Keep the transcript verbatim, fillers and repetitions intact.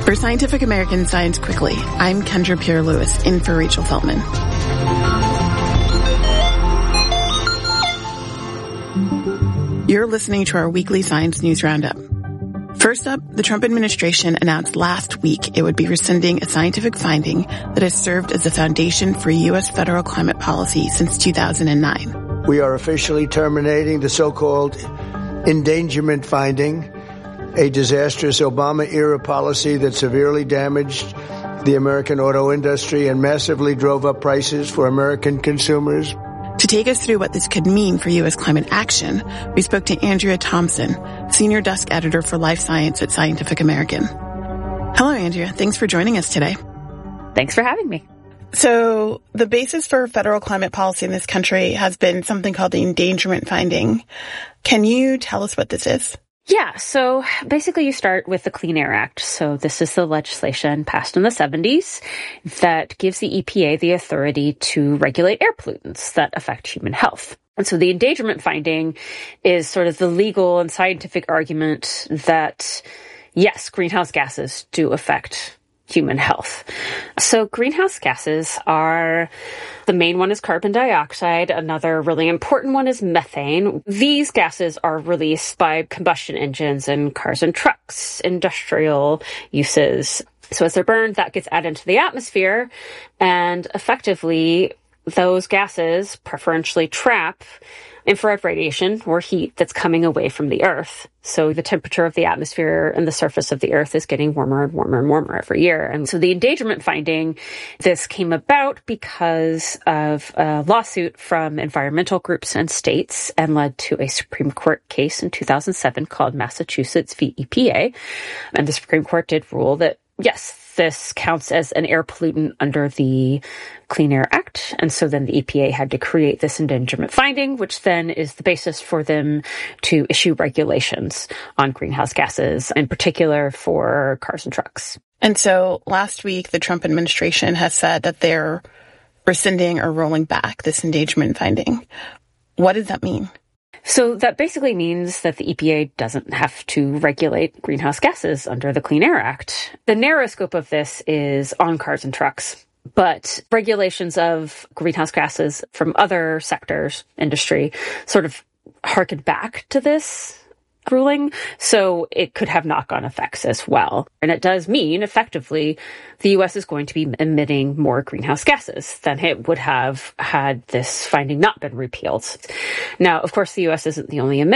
For Scientific American Science Quickly, I'm Kendra Pierre-Lewis, in for Rachel Feltman. You're listening to our weekly science news roundup. First up, the Trump administration announced last week it would be rescinding a scientific finding that has served as the foundation for U S federal climate policy since two thousand nine. We are officially terminating the so-called endangerment finding, a disastrous Obama-era policy that severely damaged the American auto industry and massively drove up prices for American consumers. To take us through what this could mean for U S climate action, we spoke to Andrea Thompson, Senior Desk Editor for Life Science at Scientific American. Hello, Andrea. Thanks for joining us today. Thanks for having me. So the basis for federal climate policy in this country has been something called the endangerment finding. Can you tell us what this is? Yeah, so basically you start with the Clean Air Act. So this is the legislation passed in the seventies that gives the E P A the authority to regulate air pollutants that affect human health. And so the endangerment finding is sort of the legal and scientific argument that, yes, greenhouse gases do affect human health. So greenhouse gases are, the main one is carbon dioxide. Another really important one is methane. These gases are released by combustion engines in cars and trucks, industrial uses. So as they're burned, that gets added into the atmosphere, and effectively those gases preferentially trap infrared radiation or heat that's coming away from the Earth. So the temperature of the atmosphere and the surface of the Earth is getting warmer and warmer and warmer every year. And so the endangerment finding, this came about because of a lawsuit from environmental groups and states and led to a Supreme Court case in two thousand seven called Massachusetts v. E P A. And the Supreme Court did rule that, yes, this counts as an air pollutant under the Clean Air Act. And so then the E P A had to create this endangerment finding, which then is the basis for them to issue regulations on greenhouse gases, in particular for cars and trucks. And so last week, the Trump administration has said that they're rescinding or rolling back this endangerment finding. What does that mean? So that basically means that the E P A doesn't have to regulate greenhouse gases under the Clean Air Act. The narrow scope of this is on cars and trucks, but regulations of greenhouse gases from other sectors, industry, sort of harken back to this ruling, so it could have knock-on effects as well. And it does mean, effectively, the U S is going to be emitting more greenhouse gases than it would have had this finding not been repealed. Now, of course, the U S isn't the only emitter.